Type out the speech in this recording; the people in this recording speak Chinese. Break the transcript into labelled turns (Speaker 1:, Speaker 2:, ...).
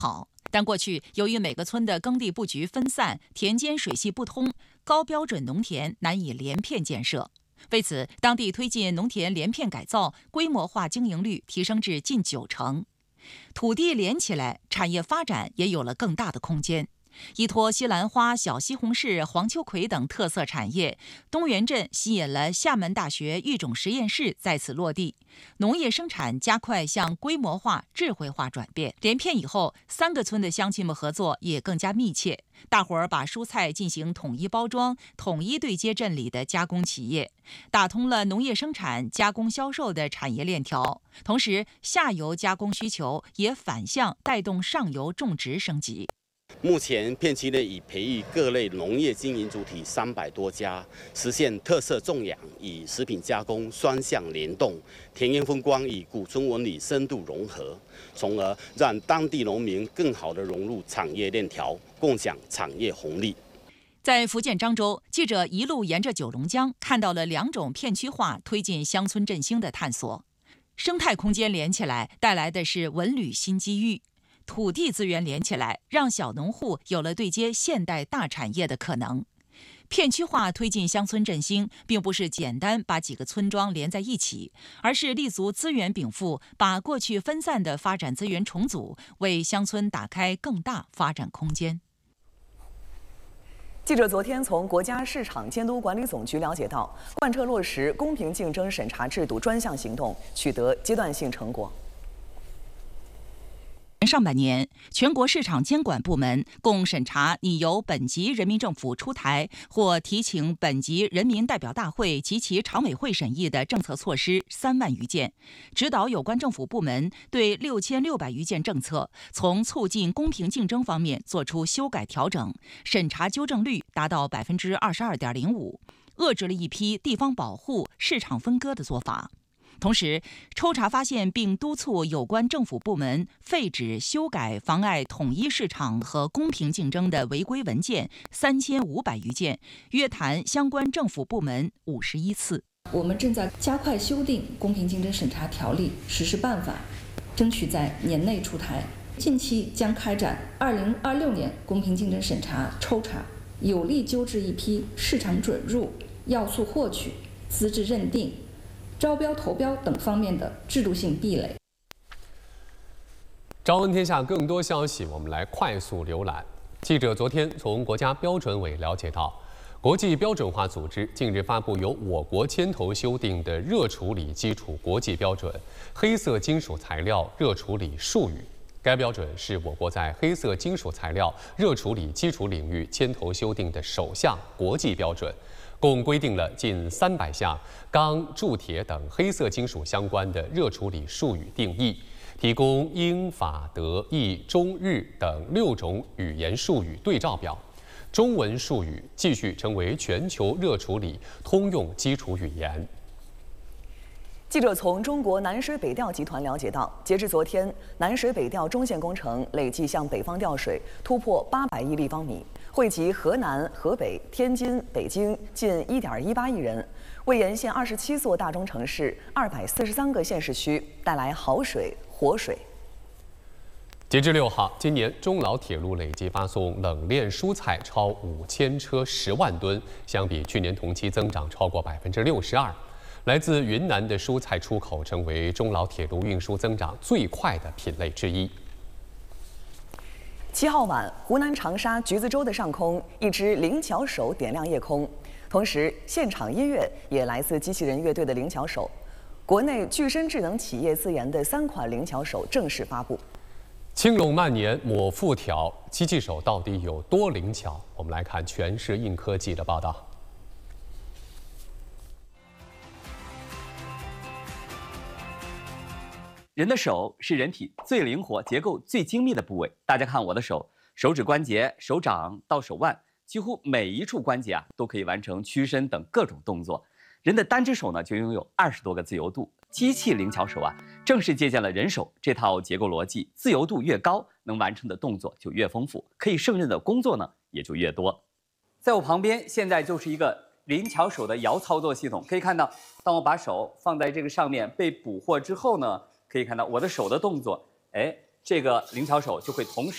Speaker 1: 好。但过去由于每个村的耕地布局分散，田间水系不通，高标准农田难以连片建设。为此，当地推进农田连片改造，规模化经营率提升至近90%。土地连起来，产业发展也有了更大的空间。依托西兰花、小西红柿、黄秋葵等特色产业，东源镇吸引了厦门大学育种实验室在此落地，农业生产加快向规模化、智慧化转变。连片以后，3个村的乡亲们合作也更加密切，大伙儿把蔬菜进行统一包装，统一对接镇里的加工企业，打通了农业生产、加工销售的产业链条。同时，下游加工需求也反向带动上游种植升级。
Speaker 2: 目前片区内已培育各类农业经营主体300多家，实现特色种养与食品加工双向联动，田园风光与古村文旅深度融合，从而让当地农民更好地融入产业链条，共享产业红利。
Speaker 1: 在福建漳州，记者一路沿着九龙江，看到了2种片区化推进乡村振兴的探索。生态空间连起来，带来的是文旅新机遇。土地资源连起来，让小农户有了对接现代大产业的可能。片区化推进乡村振兴，并不是简单把几个村庄连在一起，而是立足资源禀赋，把过去分散的发展资源重组，为乡村打开更大发展空间。
Speaker 3: 记者昨天从国家市场监督管理总局了解到，贯彻落实公平竞争审查制度专项行动取得阶段性成果。
Speaker 1: 上半年，全国市场监管部门共审查拟由本级人民政府出台或提请本级人民代表大会及其常委会审议的政策措施3万余件，指导有关政府部门对6600余件政策从促进公平竞争方面作出修改调整，审查纠正率达到22.05%，遏制了一批地方保护、市场分割的做法。同时，抽查发现并督促有关政府部门废止、修改妨碍统一市场和公平竞争的违规文件3500余件，约谈相关政府部门51次。
Speaker 4: 我们正在加快修订《公平竞争审查条例》实施办法，争取在年内出台。近期将开展2026年公平竞争审查抽查，有力纠治一批市场准入、要素获取、资质认定、招标投标等方面的制度性壁垒。
Speaker 5: 朝闻天下更多消息，我们来快速浏览。记者昨天从国家标准委了解到，国际标准化组织近日发布由我国牵头修订的热处理基础国际标准《黑色金属材料热处理术语》。该标准是我国在黑色金属材料热处理基础领域牵头修订的首项国际标准。共规定了近300项钢、铸铁等黑色金属相关的热处理术语定义，提供英、法、德、意、中、日等6种语言术语对照表。中文术语继续成为全球热处理通用基础语言。
Speaker 3: 记者从中国南水北调集团了解到，截至昨天，南水北调中线工程累计向北方调水突破800亿立方米，惠及河南、河北、天津、北京近1.18亿人，为沿线27座大中城市243个县市区带来好水、活水。
Speaker 5: 截至6号，今年中老铁路累计发送冷链蔬菜超5000车10万吨，相比去年同期增长超过62%。来自云南的蔬菜出口成为中老铁路运输增长最快的品类之一。
Speaker 3: 7号晚，湖南长沙橘子洲的上空，一只灵巧手点亮夜空，同时现场音乐也来自机器人乐队的灵巧手。国内具身智能企业自研的3款灵巧手正式发布。
Speaker 5: 轻拢慢捻抹复挑，机器手到底有多灵巧？我们来看全市硬科技的报道。
Speaker 6: 人的手是人体最灵活、结构最精密的部位。大家看我的手，手指关节、手掌到手腕，几乎每一处关节都可以完成屈伸等各种动作。人的单只手呢，就拥有20多个自由度。机器灵巧手正是借鉴了人手这套结构逻辑，自由度越高，能完成的动作就越丰富，可以胜任的工作呢也就越多。在我旁边，现在就是一个灵巧手的摇操作系统。可以看到，当我把手放在这个上面被捕获之后呢，可以看到我的手的动作，这个灵巧手就会同时